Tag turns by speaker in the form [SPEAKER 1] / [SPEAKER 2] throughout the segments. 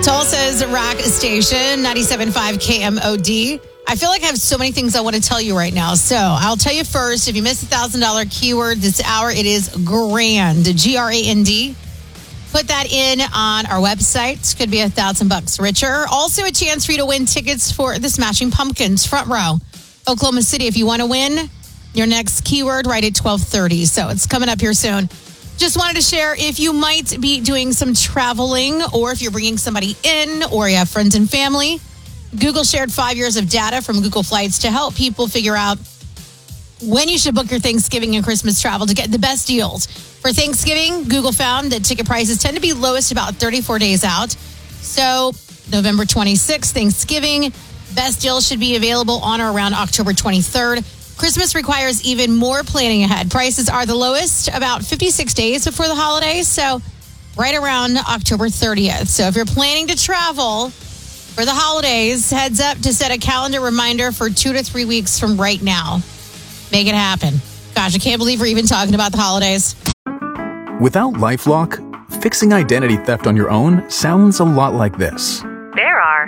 [SPEAKER 1] Tulsa's Rock Station, 97.5 KMOD. I feel like I have so many things I want to tell you right now. So I'll tell you first, if you missed the $1,000 keyword this hour, it is grand, G-R-A-N-D. Put that in on our website. Could be $1,000 richer. Also a chance for you to win tickets for the Smashing Pumpkins front row. Oklahoma City, if you want to win your next keyword, right at 12:30. So it's coming up here soon. Just wanted to share if you might be doing some traveling or if you're bringing somebody in or you have friends and family. Google shared 5 years of data from Google Flights to help people figure out when you should book your Thanksgiving and Christmas travel to get the best deals. For Thanksgiving, Google found that ticket prices tend to be lowest about 34 days out. So November 26th, Thanksgiving, best deals should be available on or around October 23rd. Christmas requires even more planning ahead. Prices are the lowest about 56 days before the holidays, so right around October 30th. So if you're planning to travel for the holidays, heads up to set a calendar reminder for 2 to 3 weeks from right now. Make it happen. Gosh, I can't believe we're even talking about the holidays.
[SPEAKER 2] Without LifeLock, fixing identity theft on your own sounds a lot like this.
[SPEAKER 3] There are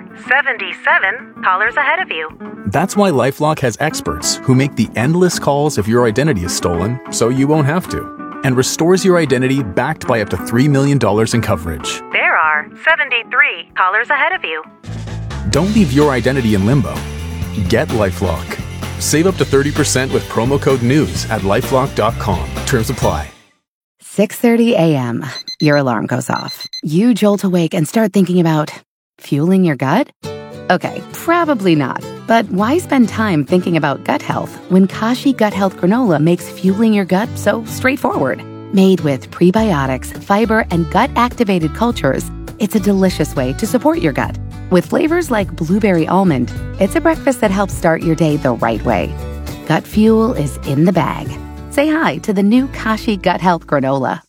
[SPEAKER 3] 77 callers ahead of you.
[SPEAKER 2] That's why LifeLock has experts who make the endless calls if your identity is stolen, so you won't have to, and restores your identity backed by up to $3 million in coverage.
[SPEAKER 3] There are 73 callers ahead of you.
[SPEAKER 2] Don't leave your identity in limbo. Get LifeLock. Save up to 30% with promo code NEWS at LifeLock.com. Terms apply.
[SPEAKER 4] 6:30 a.m. Your alarm goes off. You jolt awake and start thinking about fueling your gut? Okay, probably not. But why spend time thinking about gut health when Kashi Gut Health Granola makes fueling your gut so straightforward? Made with prebiotics, fiber, and gut-activated cultures, it's a delicious way to support your gut. With flavors like blueberry almond, it's a breakfast that helps start your day the right way. Gut fuel is in the bag. Say hi to the new Kashi Gut Health Granola.